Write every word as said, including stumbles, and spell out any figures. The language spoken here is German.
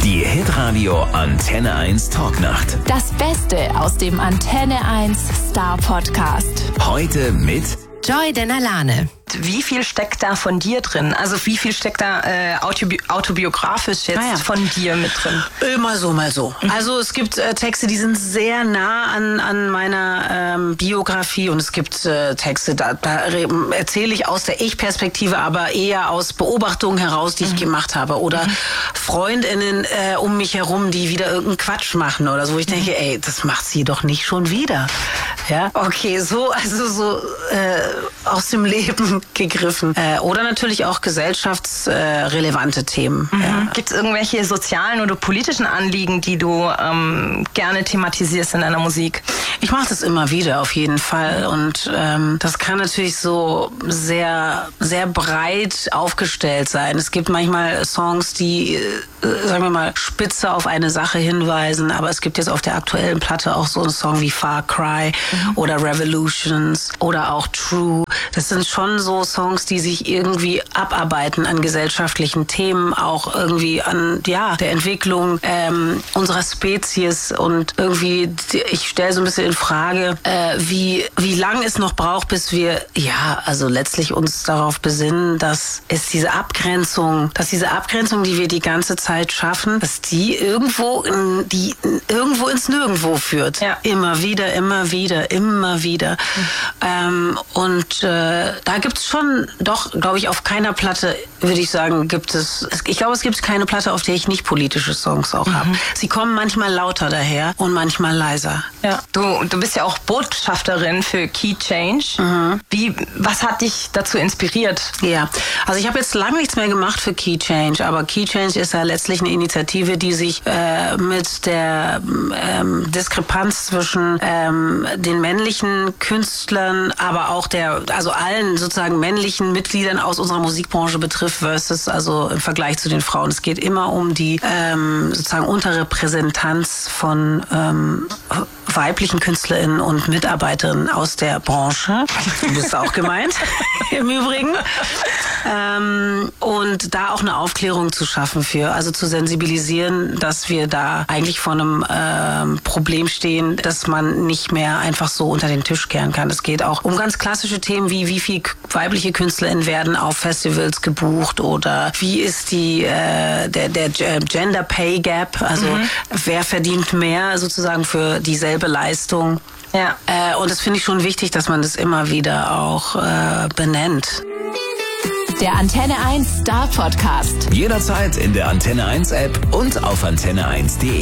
Die Hitradio Antenne eins Talknacht. Das Beste aus dem Antenne eins Star Podcast. Heute mit Joy Denalane. Wie viel steckt da von dir drin? Also wie viel steckt da äh, autobi- autobiografisch jetzt Ah ja. von dir mit drin? Äh, mal so, mal so. Also es gibt äh, Texte, die sind sehr nah an, an meiner ähm, Biografie und es gibt äh, Texte, da, da erzähle ich aus der Ich-Perspektive, aber eher aus Beobachtungen heraus, die ich mhm. gemacht habe. Oder mhm. Freundinnen äh, um mich herum, die wieder irgendeinen Quatsch machen oder so. Wo ich mhm. denke, ey, das macht sie doch nicht schon wieder. Ja, okay, so, also so äh, aus dem Leben gegriffen. Äh, oder natürlich auch gesellschaftsrelevante äh, Themen. Mhm. Ja. Gibt es irgendwelche sozialen oder politischen Anliegen, die du ähm, gerne thematisierst in deiner Musik? Ich mache das immer wieder, auf jeden Fall. Und ähm, das kann natürlich so sehr, sehr breit aufgestellt sein. Es gibt manchmal Songs, die, äh, sagen wir mal, spitze auf eine Sache hinweisen. Aber es gibt jetzt auf der aktuellen Platte auch so einen Song wie Far Cry mhm. oder Revolutions oder auch True. Das sind schon so Songs, die sich irgendwie abarbeiten an gesellschaftlichen Themen, auch irgendwie an ja der Entwicklung ähm, unserer Spezies. Und irgendwie, ich stelle so ein bisschen in Frage, äh, wie, wie lange es noch braucht, bis wir ja also letztlich uns darauf besinnen, dass es diese Abgrenzung, dass diese Abgrenzung, die wir die ganze Zeit schaffen, dass die irgendwo, in, die irgendwo ins Nirgendwo führt. Ja. Immer wieder, immer wieder, immer wieder. Mhm. Ähm, und äh, da gibt es schon, doch, glaube ich, auf keiner Platte, würde ich sagen, gibt es, ich glaube, es gibt keine Platte, auf der ich nicht politische Songs auch mhm. habe. Sie kommen manchmal lauter daher und manchmal leiser. Ja. Du, du bist ja auch Botschafterin für Key Change. Mhm. Wie, was hat dich dazu inspiriert? Ja, also ich habe jetzt lange nichts mehr gemacht für Key Change, aber Key Change ist ja letztlich eine Initiative, die sich äh, mit der ähm, Diskrepanz zwischen ähm, den männlichen Künstlern, aber auch der, also allen sozusagen männlichen Mitgliedern aus unserer Musikbranche betrifft versus also im Vergleich zu den Frauen. Es geht immer um die ähm, sozusagen Unterrepräsentanz von ähm, weiblichen KünstlerInnen und Mitarbeiterinnen aus der Branche. Du bist auch gemeint, im Übrigen. Ähm, und da auch eine Aufklärung zu schaffen für, also zu sensibilisieren, dass wir da eigentlich vor einem ähm, Problem stehen, dass man nicht mehr einfach so unter den Tisch kehren kann. Es geht auch um ganz klassische Themen wie, wie viel weibliche KünstlerInnen werden auf Festivals gebucht oder wie ist die äh, der, der Gender Pay Gap, also mhm. wer verdient mehr sozusagen für dieselbe Leistung. Ja. Äh, und das finde ich schon wichtig, dass man das immer wieder auch äh, benennt. Der Antenne eins Star Podcast. jederzeit in der Antenne eins App und auf antenne eins punkt de.